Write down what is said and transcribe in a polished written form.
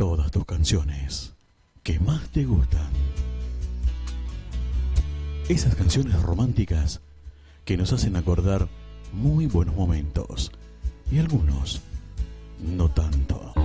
todas tus canciones que más te gustan. Esas canciones románticas que nos hacen acordar muy buenos momentos y algunos no tanto.